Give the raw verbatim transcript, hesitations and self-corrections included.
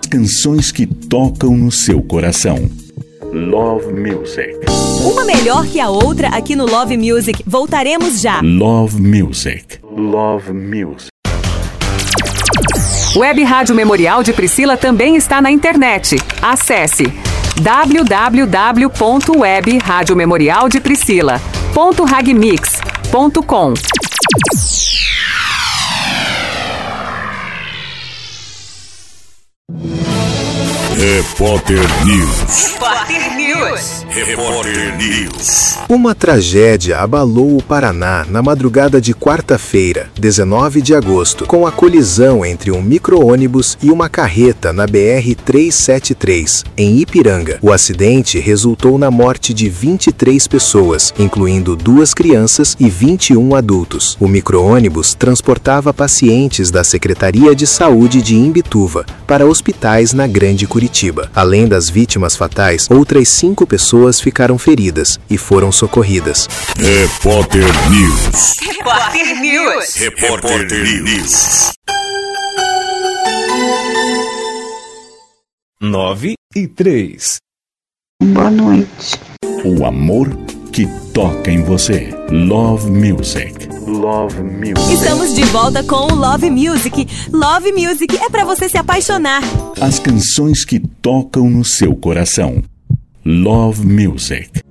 As canções que tocam no seu coração. Love Music. Uma melhor que a outra aqui no Love Music. Voltaremos já. Love Music. Love Music. Web Rádio Memorial de Priscila também está na internet. Acesse w w w ponto web rádio memorial de priscila ponto ragmix ponto com. Repórter News. Repórter News. Repórter News. Uma tragédia abalou o Paraná na madrugada de quarta-feira, dezenove de agosto, com a colisão entre um micro-ônibus e uma carreta na B R trezentos e setenta e três, em Ipiranga. O acidente resultou na morte de vinte e três pessoas, incluindo duas crianças e vinte e um adultos. O micro-ônibus transportava pacientes da Secretaria de Saúde de Imbituva para hospitais na Grande Curitiba. Além das vítimas fatais, outras cinco pessoas ficaram feridas e foram socorridas. Repórter News. Repórter News. Repórter News. Nove e três. Boa noite. O amor que toca em você. Love Music. Love Music. Estamos de volta com o Love Music. Love Music é pra você se apaixonar. As canções que tocam no seu coração. Love Music.